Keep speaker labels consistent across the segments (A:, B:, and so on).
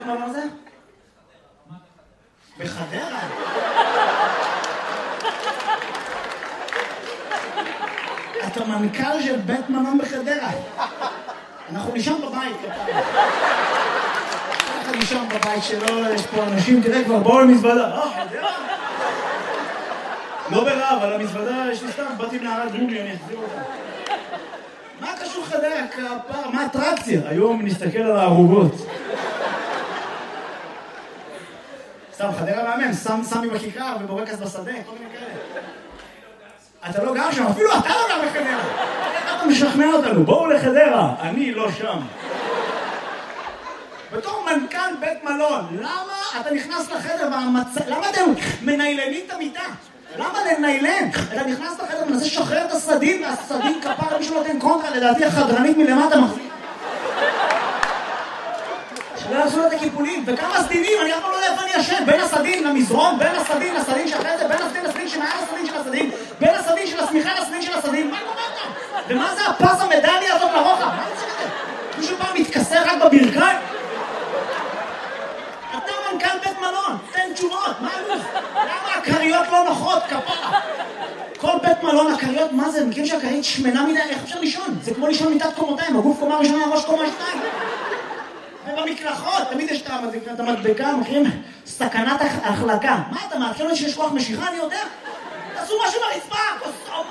A: מה זה? בחדרה? אתה מנכ"ל של בית מלון בחדרה. אנחנו נשאר בבית. אנחנו נשאר בבית שלו, יש פה אנשים, תראה כבר בואו למזוודה. חדרה? לא ברע, אבל המזוודה יש לי סתם, באתי מנהרת גומי, אני אחזיר אותה. מה קשור חדרה? כפר, מה האטרקציה? היום נסתכל על הערובות. סתם, חדרה מאמן, סמי בכיכר ובורקס בשדה, כל מיני כאלה. אתה לא גר שם, אפילו אתה לא גר בחדרה. איך אתה משכנע אותנו? בואו לחדרה, אני לא שם. בתור מנכ"ל בית מלון, למה אתה נכנס לחדר למה אתם מניילנים את המיטה? למה לניילן? אתה נכנס לחדר ומנסה לשחרר את הסדין, והסדין כפר מישהו נותן קונטרה, לדעתי החדרנית מלמטה מחזיק. שלא יעשו את הקיפולים, וכמה סדינים, אני אף פעם לא יודע איפה אני ישן, בין הסדין למזרון, בין הסדין לסדין שאחרי זה, בין הסדין לסדין שמעל הסדין של הסדין, בין הסדין של הסמיכה לסדין של הסדין, מה קורה כאן? ומה זה הפס המדליה הזאת לרוחב? מה זה זה? מישהו פעם מתכסר רק בברכיים? אתה מנכ"ל בית מלון, תן תשובות, מה הלו"ז? למה הכריות לא נוחות, כפרה? כל בית מלון, הכריות, מה זה? מכירים שהכרית שמנה מדי, איך אפשר לישון? זה כמו לישון מיטת קומותיים, הגוף קומה ראשונה, הראש קומה שתיים. ובמקלחות, תמיד יש את המדבקה, מכירים? סכנת החלקה. מה אתה מאפשר לי שיש כוח משיכה, אני יודע? תעשו משהו ברצפה,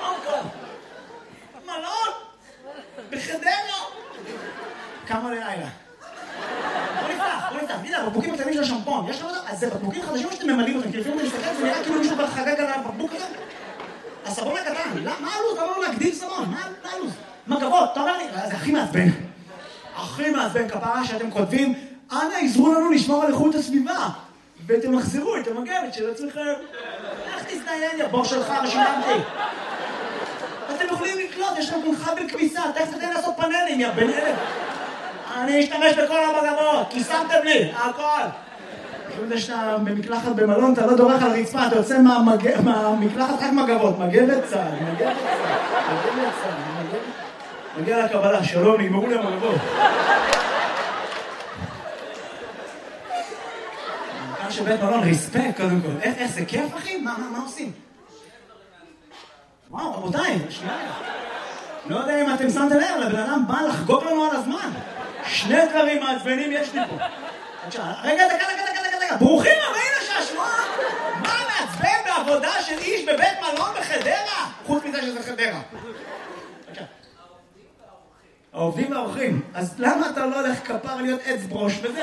A: מלון, בחדרה. כמה לילה? בוא נפתח, תראה, בקבוקים הקטנים של השמפון, יש לך אותם? אז זה בקבוקים חדשים שאתם ממלאים אותם, כי לפעמים אני מסתכל, זה נראה כאילו מישהו כבר חגג על הבקבוק הזה. הסבון הקטן, מה הלו"ז? אתה אומר לו להגדיל סבון, מה הלו"ז? מגבות, אתה אומר לי, זה הכי מעצבן. הכי מעצבן כפרה שאתם כותבים, אנא עזרו לנו לשמור על איכות הסביבה, ותמחזרו את המגבת של עצמכם. איך תזדיין, יא בור שלך ושילמתי? אתם יכולים לקלוט, יש לכם חבל כביסה, תכף תתן לעשות פאנלים, יא בן אלף. אני אשתמש בכל המגבות, כי שמתם לי, הכל. פשוט יש שאתה במקלחת במלון, אתה לא דורך על רצפה, אתה יוצא מהמקלחת רק מגבות, מגבת צהל, מגיע לקבלה, שלום, נגמרו לי המגבות. מנכ"ל של בית מלון, ריספקט קודם כל. איך זה כיף אחי? מה עושים? וואו, רבותיי, שנייה. לא יודע אם אתם שמתם לב, לבן אדם בא לחגוג לנו על הזמן. שני דברים מעצבנים יש לי פה. רגע, דקה. ברוכים הבאים לשעשוע. מה מעצבן בעבודה של איש בבית מלון בחדרה? חוץ מזה שזה חדרה. העובדים והאורחים. אז למה אתה לא הולך כפר להיות עץ ברוש וזהו?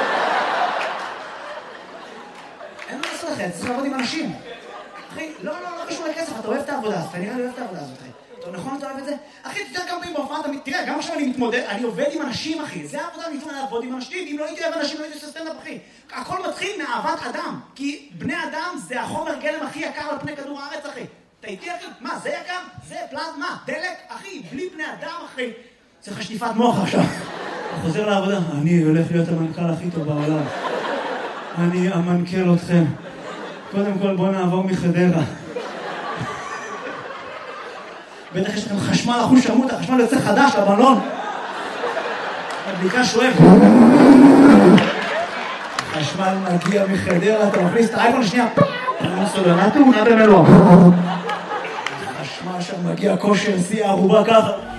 A: אין מה לעשות לכם, צריך לעבוד עם אנשים. אחי, לא קשור לכסף, אתה אוהב את העבודה, אתה נראה לי אוהב את העבודה הזאת, אחי. אתה נכון, אתה אוהב את זה? אחי, תתאר כמה פעמים בהופעה, תראה, גם עכשיו אני מתמודד, אני עובד עם אנשים, אחי. זה העבודה, אני מתמודד לעבוד עם אנשים. אם לא הייתי אוהב אנשים, לא הייתי עושה סטנדאפ, אחי. הכל מתחיל מאהבת אדם. כי בני אדם זה החומר גלם הכי יקר על פני כדור הארץ, אחי. אתה איתי, אחי? מה, זה יקר? זה פלזמה, דלק? אחי, בלי בני אדם, אחי. צריך שטיפת מוח עכשיו. חוזר לעבודה. אני הולך להיות המנכ"ל הכי טוב בעולם. אני אמנכ"ל אתכם. קודם כל בוא נעבור מחדרה. בטח יש לכם חשמל אחוז שמות, החשמל יוצא חדש לבלון. הבדיקה שואב. החשמל מגיע מחדרה, אתה מכניס את האייפון שנייה. אני סולנה תאונה במלוא. החשמל שם מגיע כושר, שיא הערובה ככה.